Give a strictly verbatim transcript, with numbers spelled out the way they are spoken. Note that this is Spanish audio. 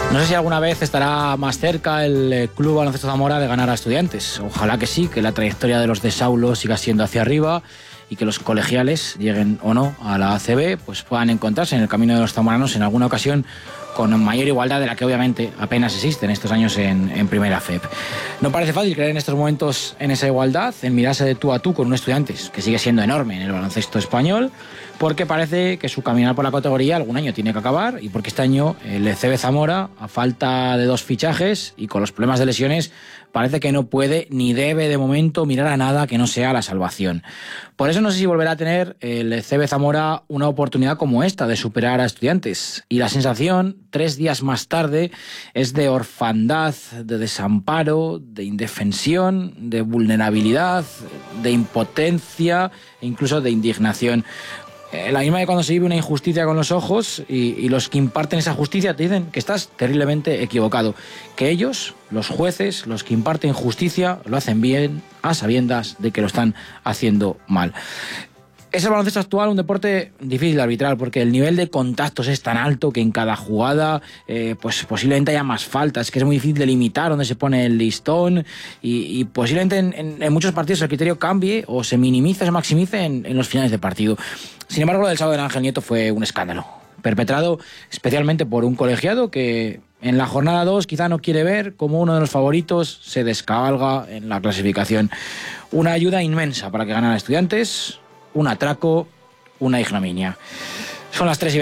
No sé si alguna vez estará más cerca el Club Baloncesto Zamora de ganar a Estudiantes. Ojalá que sí, que la trayectoria de los de Saulo siga siendo hacia arriba y que los colegiales, lleguen o no a la A C B, pues puedan encontrarse en el camino de los zamoranos en alguna ocasión con mayor igualdad de la que obviamente apenas existe en estos años en, en Primera F E P. No parece fácil creer en estos momentos en esa igualdad, en mirarse de tú a tú con un Estudiantes que sigue siendo enorme en el baloncesto español, porque parece que su caminar por la categoría algún año tiene que acabar y porque este año el C B Zamora, a falta de dos fichajes y con los problemas de lesiones, parece que no puede ni debe de momento mirar a nada que no sea la salvación. Por eso no sé si volverá a tener el C B Zamora una oportunidad como esta de superar a Estudiantes. Y la sensación, tres días más tarde, es de orfandad, de desamparo, de indefensión, de vulnerabilidad, de impotencia e incluso de indignación. Eh, la misma de cuando se vive una injusticia con los ojos y, y los que imparten esa justicia te dicen que estás terriblemente equivocado. Que ellos, los jueces, los que imparten justicia, lo hacen bien a sabiendas de que lo están haciendo mal. Es el baloncesto actual un deporte difícil de arbitrar porque el nivel de contactos es tan alto que en cada jugada eh, pues posiblemente haya más faltas, que es muy difícil delimitar dónde se pone el listón y, y posiblemente en, en, en muchos partidos el criterio cambie o se minimice o se maximice en, en los finales de partido. Sin embargo, lo del sábado de Ángel Nieto fue un escándalo, perpetrado especialmente por un colegiado que en la jornada dos quizá no quiere ver cómo uno de los favoritos se descabalga en la clasificación. Una ayuda inmensa para que ganara Estudiantes, un atraco, una ignominia. Son las tres y